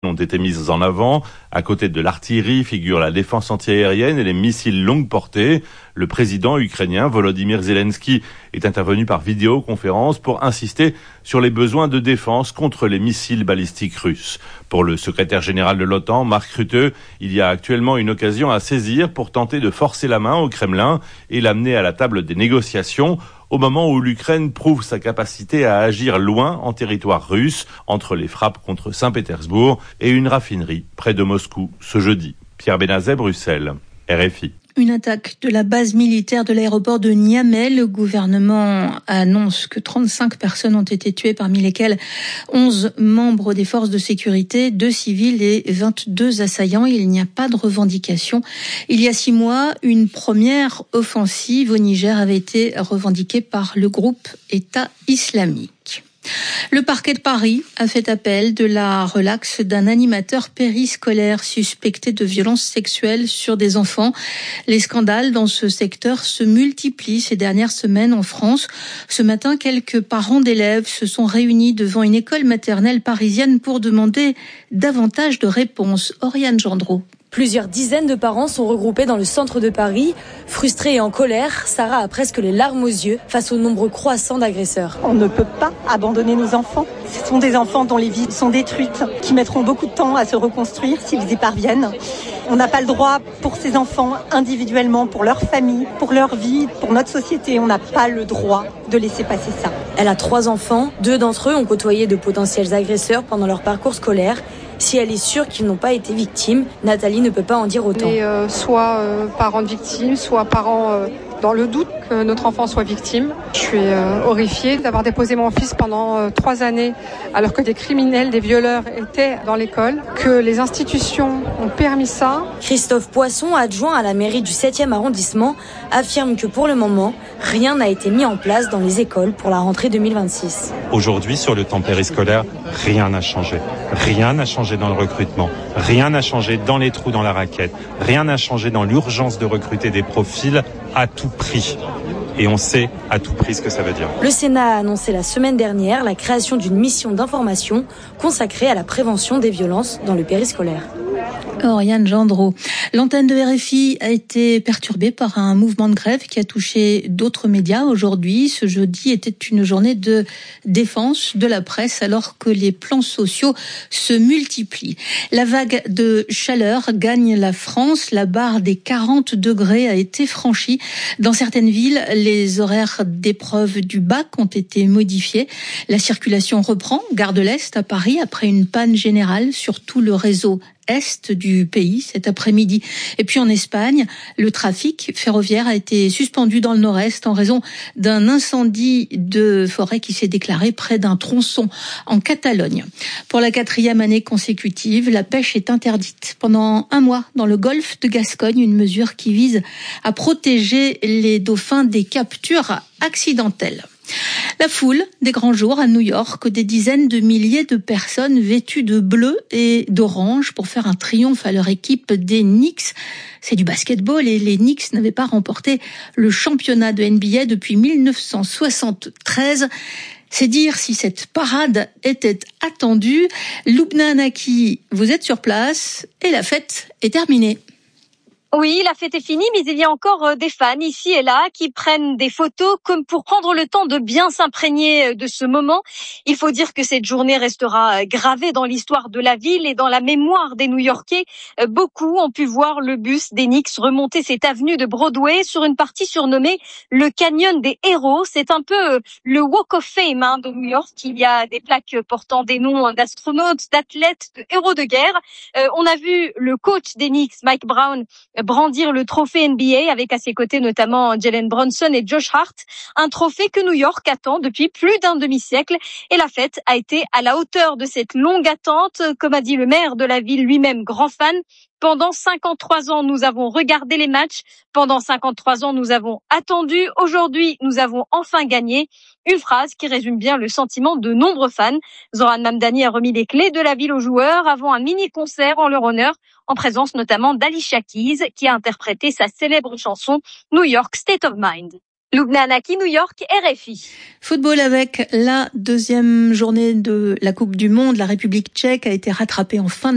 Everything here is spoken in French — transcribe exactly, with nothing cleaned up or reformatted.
ont été mises en avant. À côté de l'artillerie figure la défense antiaérienne et les missiles longue portée. Le président ukrainien Volodymyr Zelensky est intervenu par vidéoconférence pour insister sur les besoins de défense contre les missiles balistiques russes. Pour le secrétaire général de l'OTAN, Mark Rutte, il y a actuellement une occasion à saisir pour tenter de forcer la main au Kremlin et l'amener à la table des négociations au moment où l'Ukraine prouve sa capacité à agir loin en territoire russe entre les frappes contre Saint-Pétersbourg et une raffinerie près de Moscou ce jeudi. Pierre Benazet, Bruxelles, R F I. Une attaque de la base militaire de l'aéroport de Niamey. Le gouvernement annonce que trente-cinq personnes ont été tuées, parmi lesquelles onze membres des forces de sécurité, deux civils et vingt-deux assaillants. Il n'y a pas de revendication. Il y a six mois, une première offensive au Niger avait été revendiquée par le groupe État islamique. Le parquet de Paris a fait appel de la relaxe d'un animateur périscolaire suspecté de violences sexuelles sur des enfants. Les scandales dans ce secteur se multiplient ces dernières semaines en France. Ce matin, quelques parents d'élèves se sont réunis devant une école maternelle parisienne pour demander davantage de réponses. Oriane Gendreau. Plusieurs dizaines de parents sont regroupés dans le centre de Paris. Frustrés et en colère, Sarah a presque les larmes aux yeux face au nombre croissant d'agresseurs. On ne peut pas abandonner nos enfants. Ce sont des enfants dont les vies sont détruites, qui mettront beaucoup de temps à se reconstruire s'ils y parviennent. On n'a pas le droit pour ces enfants individuellement, pour leur famille, pour leur vie, pour notre société. On n'a pas le droit de laisser passer ça. Elle a trois enfants. Deux d'entre eux ont côtoyé de potentiels agresseurs pendant leur parcours scolaire. Si elle est sûre qu'ils n'ont pas été victimes, Nathalie ne peut pas en dire autant. On est euh, soit euh, parents de victimes, soit parents euh, dans le doute que notre enfant soit victime. Je suis euh, horrifiée d'avoir déposé mon fils pendant euh, trois années alors que des criminels, des violeurs étaient dans l'école, que les institutions ont permis ça. Christophe Poisson, adjoint à la mairie du septième arrondissement, affirme que pour le moment, rien n'a été mis en place dans les écoles pour la rentrée deux mille vingt-six. Aujourd'hui, sur le temps périscolaire, rien n'a changé. Rien n'a changé dans le recrutement. Rien n'a changé dans les trous dans la raquette. Rien n'a changé dans l'urgence de recruter des profils à tout prix. Et on sait à tout prix ce que ça veut dire. Le Sénat a annoncé la semaine dernière la création d'une mission d'information consacrée à la prévention des violences dans le périscolaire. Oriane Gendreau. L'antenne de R F I a été perturbée par un mouvement de grève qui a touché d'autres médias aujourd'hui. Ce jeudi était une journée de défense de la presse alors que les plans sociaux se multiplient. La vague de chaleur gagne la France. La barre des quarante degrés a été franchie. Dans certaines villes, les horaires d'épreuve du bac ont été modifiés. La circulation reprend, gare de l'Est à Paris, après une panne générale sur tout le réseau est du pays cet après-midi. Et puis en Espagne, le trafic ferroviaire a été suspendu dans le nord-est en raison d'un incendie de forêt qui s'est déclaré près d'un tronçon en Catalogne. Pour la quatrième année consécutive, la pêche est interdite pendant un mois dans le golfe de Gascogne, une mesure qui vise à protéger les dauphins des captures accidentelles. La foule des grands jours à New York, des dizaines de milliers de personnes vêtues de bleu et d'orange pour faire un triomphe à leur équipe des Knicks. C'est du basketball et les Knicks n'avaient pas remporté le championnat de N B A depuis mille neuf cent soixante-treize. C'est dire si cette parade était attendue. Loubna Anaki, vous êtes sur place et la fête est terminée. Oui, la fête est finie, mais il y a encore des fans ici et là qui prennent des photos comme pour prendre le temps de bien s'imprégner de ce moment. Il faut dire que cette journée restera gravée dans l'histoire de la ville et dans la mémoire des New-Yorkais. Beaucoup ont pu voir le bus des Knicks remonter cette avenue de Broadway sur une partie surnommée le Canyon des Héros. C'est un peu le Walk of Fame hein, de New York. Il y a des plaques portant des noms d'astronautes, d'athlètes, de héros de guerre. Euh, on a vu le coach des Knicks, Mike Brown, brandir le trophée N B A avec à ses côtés notamment Jalen Brunson et Josh Hart, un trophée que New York attend depuis plus d'un demi-siècle et la fête a été à la hauteur de cette longue attente, comme a dit le maire de la ville lui-même, grand fan. Pendant cinquante-trois ans, nous avons regardé les matchs. Pendant cinquante-trois ans, nous avons attendu. Aujourd'hui, nous avons enfin gagné. Une phrase qui résume bien le sentiment de nombreux fans. Zoran Mamdani a remis les clés de la ville aux joueurs avant un mini-concert en leur honneur, en présence notamment d'Alicia Keys, qui a interprété sa célèbre chanson New York State of Mind. Loubna Anaki, New York, R F I. Football avec la deuxième journée de la Coupe du Monde. La République tchèque a été rattrapée en fin de